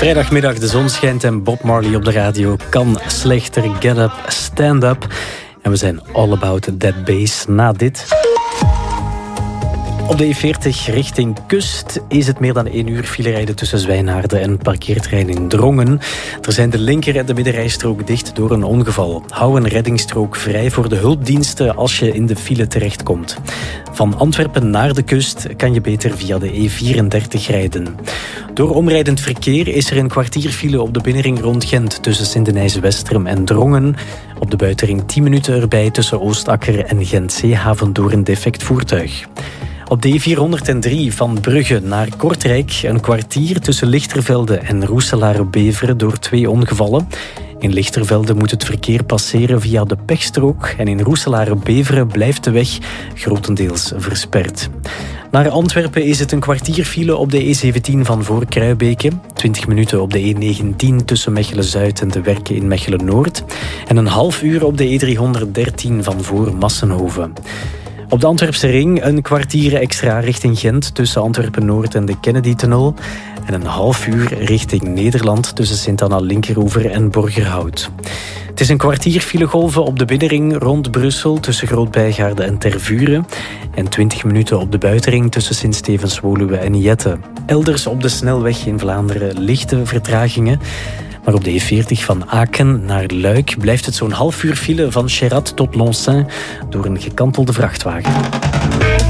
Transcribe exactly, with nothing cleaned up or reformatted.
Vrijdagmiddag, de zon schijnt en Bob Marley op de radio kan slechter. Get up, stand up. En we zijn all about that bass na dit. Op de E veertig richting kust is het meer dan één uur filerijden tussen Zwijnaarden en parkeerterrein in Drongen. Er zijn de linker- en de middenrijstrook dicht door een ongeval. Hou een reddingsstrook vrij voor de hulpdiensten als je in de file terechtkomt. Van Antwerpen naar de kust kan je beter via de E vierendertig rijden. Door omrijdend verkeer is er een kwartier file op de binnenring rond Gent tussen Sint-Denijs-Westrem en Drongen. Op de buitenring tien minuten erbij tussen Oostakker en Gent-Zeehaven door een defect voertuig. Op de E vierhonderddrie van Brugge naar Kortrijk een kwartier tussen Lichtervelde en Roeselaar-Beveren door twee ongevallen. In Lichtervelde moet het verkeer passeren via de pechstrook en in Roeselaar-Beveren blijft de weg grotendeels versperd. Naar Antwerpen is het een kwartier file op de E zeventien van voor Kruibeke, twintig minuten op de E negentien tussen Mechelen-Zuid en de Werken in Mechelen-Noord en een half uur op de E driehonderddertien van voor Massenhoven. Op de Antwerpse ring een kwartier extra richting Gent tussen Antwerpen-Noord en de Kennedy-tunnel. En een half uur richting Nederland tussen Sint-Anna-Linkeroever en Borgerhout. Het is een kwartier filegolven op de binnenring rond Brussel tussen Groot-Bijgaarde en Tervuren. En twintig minuten op de buitenring tussen Sint-Stevens-Woluwe en Jette. Elders op de snelweg in Vlaanderen lichte vertragingen. Maar op de E veertig van Aken naar Luik blijft het zo'n half uur file van Cherat tot Lonsin door een gekantelde vrachtwagen.